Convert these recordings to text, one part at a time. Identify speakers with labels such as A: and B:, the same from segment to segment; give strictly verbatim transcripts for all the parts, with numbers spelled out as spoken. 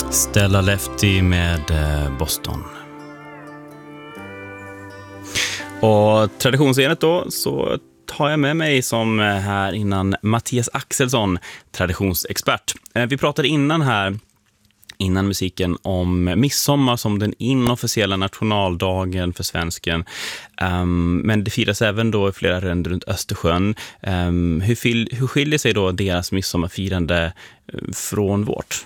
A: Stella Lefty med Boston. Och traditionsenligt då så tar jag med mig som här innan Mattias Axelsson, traditionsexpert. Vi pratade innan här, innan musiken, om midsommar som den inofficiella nationaldagen för svensken. Um, men det firas även då i flera länder runt Östersjön. Um, hur, fil- hur skiljer sig då deras midsommarfirande från vårt?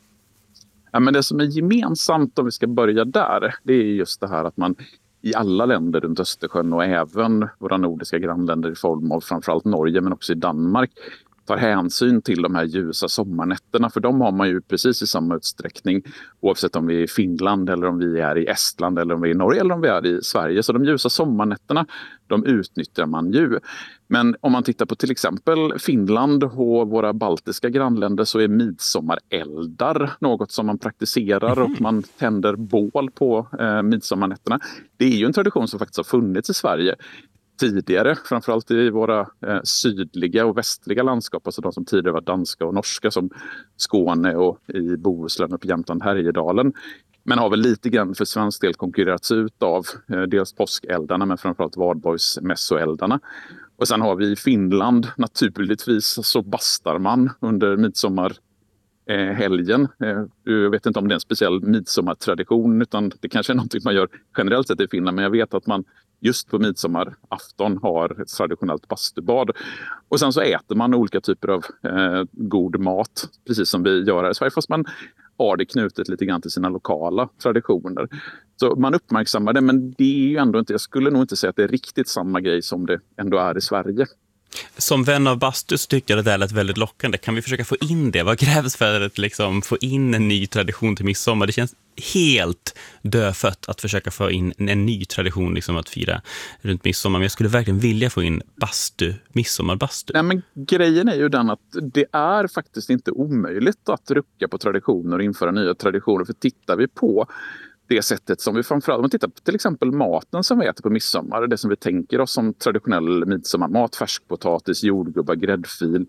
B: Ja, men det som är gemensamt, om vi ska börja där, det är just det här att man i alla länder runt Östersjön och även våra nordiska grannländer i form av framförallt Norge men också i Danmark tar hänsyn till de här ljusa sommarnätterna, för de har man ju precis i samma utsträckning oavsett om vi är i Finland eller om vi är i Estland eller om vi är i Norge eller om vi är i Sverige. Så de ljusa sommarnätterna, de utnyttjar man ju. Men om man tittar på till exempel Finland och våra baltiska grannländer så är midsommareldar något som man praktiserar och man tänder bål på eh, midsommarnätterna. Det är ju en tradition som faktiskt har funnits i Sverige tidigare, framförallt i våra eh, sydliga och västliga landskap, alltså de som tidigare var danska och norska som Skåne och i Bohuslän och Jämtland, Härjedalen. Men har väl lite grann för svensk del konkurrerats ut av eh, dels påskeldarna men framförallt Valborgs mässoeldarna. Och sen har vi i Finland naturligtvis så bastar man under midsommar eh, helgen. Eh, jag vet inte om det är en speciell midsommartradition utan det kanske är någonting man gör generellt sett i Finland, men jag vet att man just på midsommarafton har ett traditionellt bastubad. Och sen så äter man olika typer av eh, god mat, precis som vi gör här i Sverige, fast man har det knutet lite grann till sina lokala traditioner. Så man uppmärksammar det, men det är ju ändå inte, jag skulle nog inte säga att det är riktigt samma grej som det ändå är i Sverige.
A: Som vän av bastu så tycker jag att det där lät väldigt lockande. Kan vi försöka få in det? Vad krävs för att liksom få in en ny tradition till midsommar? Det känns helt dödfött att försöka få in en ny tradition liksom att fira runt midsommar. Men jag skulle verkligen vilja få in bastu, midsommarbastu.
B: Nej, men grejen är ju den att det är faktiskt inte omöjligt att rucka på traditioner och införa nya traditioner. För tittar vi på det sättet som vi framförallt, om man tittar på till exempel maten som vi äter på midsommar, det som vi tänker oss som traditionell midsommarmat, färskpotatis, jordgubbar, gräddfil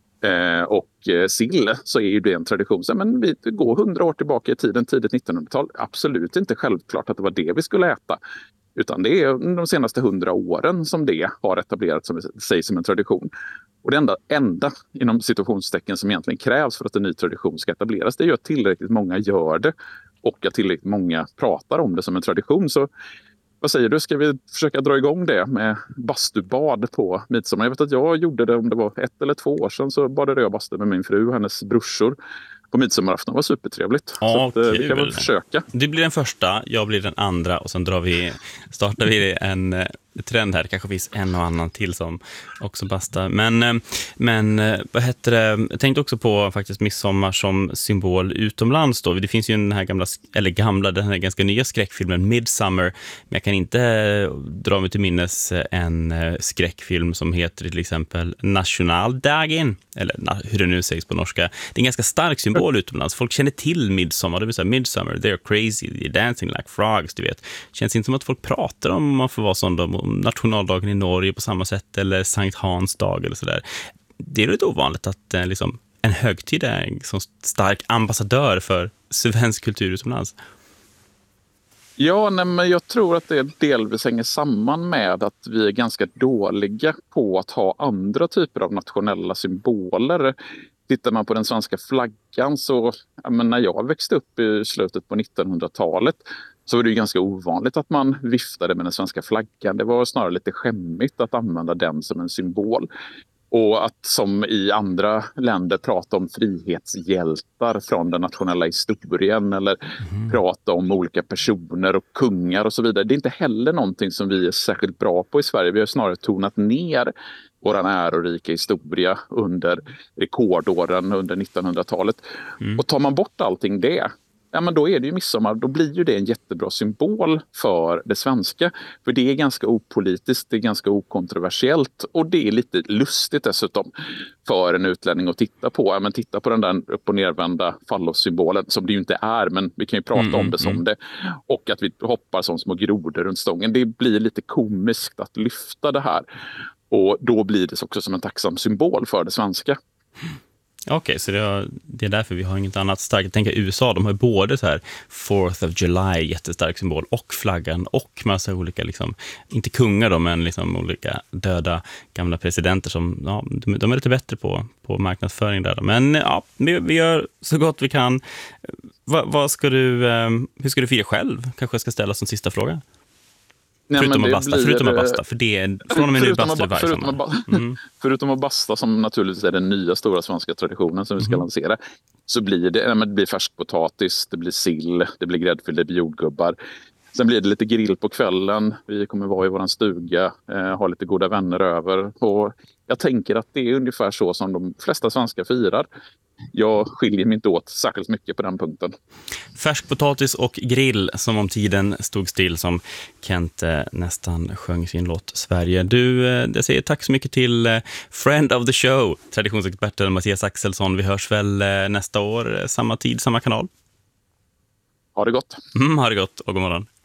B: eh, och eh, sill, så är ju det en tradition. Så, men vi går hundra år tillbaka i tiden, tidigt nittonhundratal, absolut inte självklart att det var det vi skulle äta. Utan det är de senaste hundra åren som det har etablerats som sig som en tradition. Och det enda, enda inom situationstecken som egentligen krävs för att en ny tradition ska etableras, det är ju att tillräckligt många gör det och att tillräckligt många pratar om det som en tradition. Så vad säger du, ska vi försöka dra igång det med bastubad på midsommar? Jag vet att jag gjorde det, om det var ett eller två år sedan, så badade jag bastu med min fru och hennes brorsor på midsommarafton. Det var supertrevligt.
A: Ja,
B: så att, vi kan väl försöka.
A: Du blir den första, jag blir den andra och sen drar vi, startar vi en trend här. Det kanske finns en och annan till som också bastar. Men, men vad heter det? Jag tänkte också på faktiskt midsommar som symbol utomlands då. Det finns ju den här gamla, eller gamla, den här ganska nya skräckfilmen Midsummer. Men jag kan inte dra mig till minnes en skräckfilm som heter till exempel Nationaldagen. Eller hur det nu sägs på norska. Det är en ganska stark symbol utomlands. Folk känner till midsommar. Det vill säga Midsummer, they're crazy, they're dancing like frogs, du vet. Känns inte som att folk pratar om man får vara sån då, nationaldagen i Norge på samma sätt eller Sankt Hans dag eller sådär. Det är lite ovanligt att eh, liksom, en högtid är en så stark ambassadör för svensk kultur utomlands.
B: Ja, nej, men jag tror att det delvis hänger samman med att vi är ganska dåliga på att ha andra typer av nationella symboler. Tittar man på den svenska flaggan så, ja, men när jag växte upp i slutet på nittonhundratalet så var det ju ganska ovanligt att man viftade med den svenska flaggan. Det var snarare lite skämmigt att använda den som en symbol. Och att som i andra länder prata om frihetshjältar från den nationella historien eller mm. prata om olika personer och kungar och så vidare. Det är inte heller någonting som vi är särskilt bra på i Sverige. Vi har snarare tonat ner vår ärorika historia under rekordåren under nittonhundratalet. Mm. Och tar man bort allting det, ja, men då är det ju midsommar. Då blir ju det en jättebra symbol för det svenska. För det är ganska opolitiskt, det är ganska okontroversiellt och det är lite lustigt dessutom för en utlänning att titta på. Ja, men titta på den där upp- och nervända fallossymbolen som det ju inte är, men vi kan ju prata mm, om det som mm. det. Och att vi hoppar som små grodor runt stången. Det blir lite komiskt att lyfta det här. Och då blir det också som en tacksam symbol för det svenska.
A: Okej, okay, så det är, det är därför vi har inget annat starkt. Jag tänker U S A, de har ju både så här fourth of July, jättestark symbol, och flaggan och massa olika, liksom, inte kungar då, men liksom olika döda gamla presidenter som, ja, de, de är lite bättre på, på marknadsföring där. Men ja, vi, vi gör så gott vi kan. Va, vad ska du, hur ska du fira själv? Kanske jag ska ställa som sista fråga. Nej, förutom, att basta, blir, förutom att basta, för det är från och med nu bastar varje
B: förutom, att, mm. förutom att basta, som naturligtvis är den nya stora svenska traditionen som vi ska mm. lansera, så blir det, det blir färskpotatis, det blir sill, det blir gräddfil, det blir jordgubbar. Sen blir det lite grill på kvällen. Vi kommer vara i vår stuga, eh, ha lite goda vänner över. Och jag tänker att det är ungefär så som de flesta svenskar firar. Jag skiljer mig inte åt särskilt mycket på den punkten.
A: Färskpotatis och grill, som om tiden stod still, som Kent eh, nästan sjöng sin låt Sverige. Du, eh, jag säger tack så mycket till eh, friend of the show, traditionsexperten Mattias Axelsson. Vi hörs väl eh, nästa år, eh, samma tid, samma kanal.
B: Ha det gott.
A: Mm, ha det gott och god morgon.